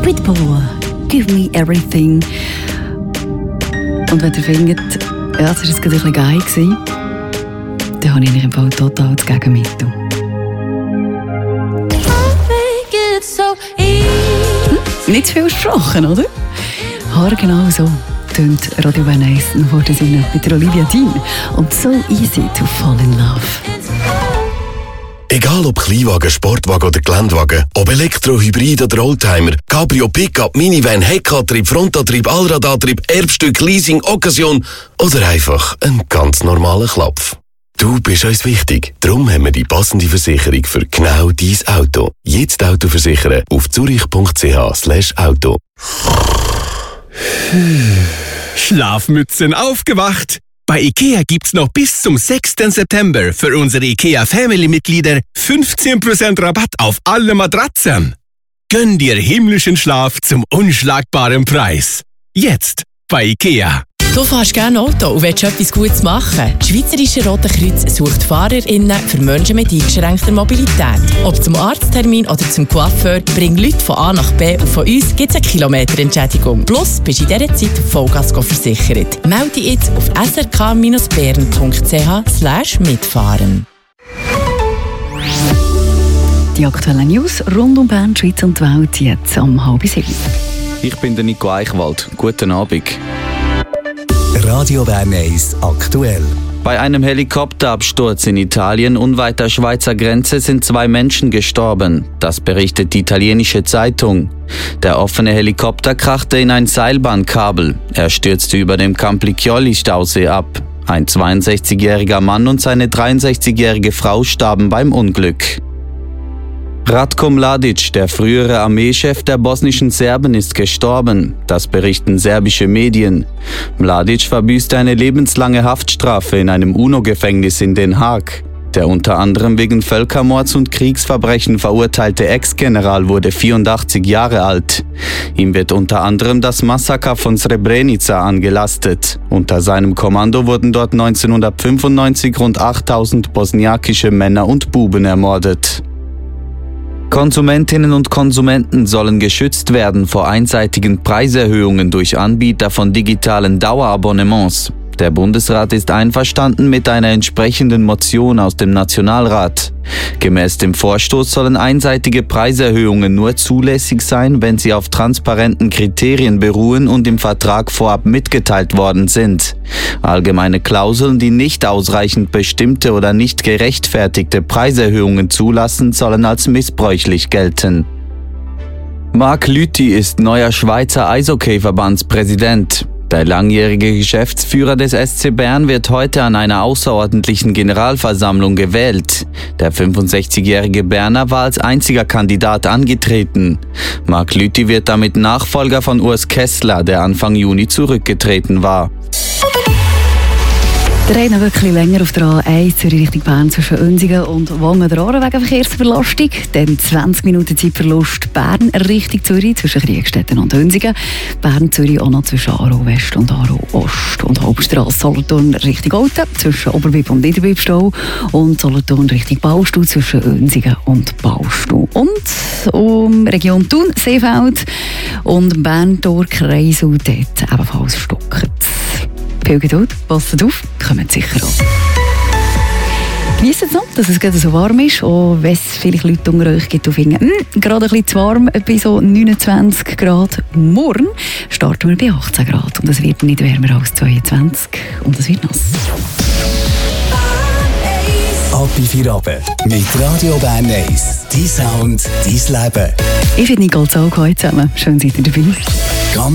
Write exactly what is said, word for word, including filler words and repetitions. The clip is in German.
Pitbull, Give Me Everything. Und wenn ihr findet, ja, das war jetzt gerade ein bisschen geil gewesen, dann habe ich im Fall total das Gegenmittel. Hm? Nicht zu viel gesprochen, oder? Haargenau so tönt Radio Bern eins noch vor der Sonne mit der Olivia Dean und So Easy to Fall in Love. Egal ob Kleinwagen, Sportwagen oder Geländewagen, ob Elektro, Hybrid oder Oldtimer, Cabrio, Pickup, Minivan, Heckantrieb, Frontantrieb, Allradantrieb, Erbstück, Leasing, Occasion oder einfach ein ganz normaler Klapf. Du bist uns wichtig, darum haben wir die passende Versicherung für genau dein Auto. Jetzt Auto versichern auf zurich.ch slash Auto. Schlafmützen aufgewacht! Bei IKEA gibt's noch bis zum sechsten September für unsere IKEA Family-Mitglieder fünfzehn Prozent Rabatt auf alle Matratzen. Gönn dir himmlischen Schlaf zum unschlagbaren Preis. Jetzt bei IKEA. Du fährst gerne Auto und willst etwas Gutes machen. Das Schweizerische Rote Kreuz sucht FahrerInnen für Menschen mit eingeschränkter Mobilität. Ob zum Arzttermin oder zum Coiffeur, bring Leute von A nach B und von uns gibt es eine Kilometerentschädigung. Plus bist in dieser Zeit Vollgas versichert. Melde dich jetzt auf s r k bern punkt c h slash mitfahren. Die aktuellen News rund um Bern, Schweiz und die Welt jetzt um halb sieben. Ich bin der Nico Eichwald. Guten Abend. Radio Bern eins aktuell. Bei einem Helikopterabsturz in Italien unweit der Schweizer Grenze sind zwei Menschen gestorben. Das berichtet die italienische Zeitung. Der offene Helikopter krachte in ein Seilbahnkabel. Er stürzte über dem Campiglioli-Stausee ab. Ein zweiundsechzigjähriger Mann und seine dreiundsechzigjährige Frau starben beim Unglück. Ratko Mladic, der frühere Armeechef der bosnischen Serben, ist gestorben. Das berichten serbische Medien. Mladic verbüßte eine lebenslange Haftstrafe in einem UNO-Gefängnis in Den Haag. Der unter anderem wegen Völkermords und Kriegsverbrechen verurteilte Ex-General wurde vierundachtzig Jahre alt. Ihm wird unter anderem das Massaker von Srebrenica angelastet. Unter seinem Kommando wurden dort neunzehnhundertfünfundneunzig rund achttausend bosniakische Männer und Buben ermordet. Konsumentinnen und Konsumenten sollen geschützt werden vor einseitigen Preiserhöhungen durch Anbieter von digitalen Dauerabonnements. Der Bundesrat ist einverstanden mit einer entsprechenden Motion aus dem Nationalrat. Gemäß dem Vorstoß sollen einseitige Preiserhöhungen nur zulässig sein, wenn sie auf transparenten Kriterien beruhen und im Vertrag vorab mitgeteilt worden sind. Allgemeine Klauseln, die nicht ausreichend bestimmte oder nicht gerechtfertigte Preiserhöhungen zulassen, sollen als missbräuchlich gelten. Marc Lüthi ist neuer Schweizer Eishockey-Verbandspräsident. Der langjährige Geschäftsführer des S C Bern wird heute an einer außerordentlichen Generalversammlung gewählt. Der fünfundsechzigjährige Berner war als einziger Kandidat angetreten. Marc Lüthi wird damit Nachfolger von Urs Kessler, der Anfang Juni zurückgetreten war. Der Regen wirklich länger auf der A eins Zürich Richtung Bern zwischen Unsingen und Wangen-Aare wegen Verkehrsbelastung. Dann zwanzig Minuten Zeitverlust Bern Richtung Zürich zwischen Kriegstetten und Unsingen. Bern-Zürich auch noch zwischen Aarau West und Aarau Ost. Und Hauptstrasse Solothurn Richtung Olten zwischen Oberbib und Niederbibstau. Und Solothurn Richtung Baustuhl zwischen Unsingen und Baustuhl. Und um Region Thun, Seefeld und Bern-Tor-Kreisel dort ebenfalls stockert. Viel Geduld, passt auf, kommt sicher an. Genießt es noch, dass es gerade so warm ist, auch wenn es vielleicht Leute unter euch gibt, die finden, hm, gerade ein bisschen zu warm, bei so neunundzwanzig Grad. Morgen starten wir bei achtzehn Grad und es wird nicht wärmer als zweiundzwanzig und es wird nass. Ab in vier Abend mit Radio Bern eins. Dein Sound, dein Leben. Ich finde Nicole Zauch heute zusammen. Schön, seid ihr dabei.